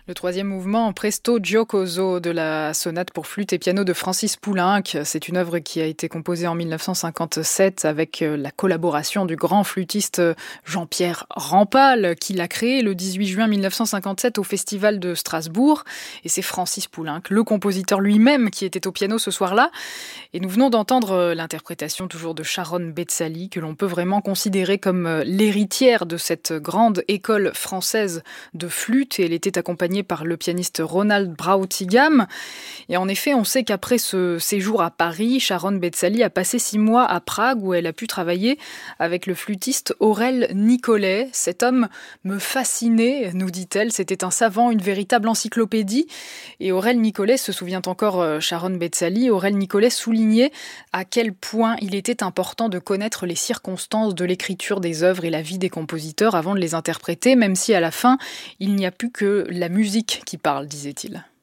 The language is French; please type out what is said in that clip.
Le troisième mouvement, Presto Giocoso, de la sonate pour flûte et piano de Francis Poulenc. C'est une œuvre qui a été composée en 1957 avec la collaboration du grand flûtiste Jean-Pierre Rampal, qui l'a créé le 18 juin 1957 au Festival de Strasbourg. Et c'est Francis Poulenc, le compositeur lui-même, qui était au piano ce soir-là. Et nous venons d'entendre l'interprétation toujours de Sharon Betzali, que l'on peut vraiment considérer comme l'héritière de cette grande école française de flûte. Et elle était accompagnée par le pianiste Ronald Brautigam. Et en effet, on sait qu'après ce séjour à Paris, Sharon Betzali a passé 6 mois à Prague où elle a pu travailler avec le flûtiste Aurel Nicolet. Cet homme me fascinait, nous dit-elle. C'était un savant, une véritable encyclopédie. Et Aurel Nicolet, se souvient encore Sharon Betzali, Aurel Nicolet soulignait à quel point il était important de connaître les circonstances de l'écriture des œuvres et la vie des compositeurs avant de les interpréter, même si à la fin, il n'y a plus que la musique qui parle, disait-il.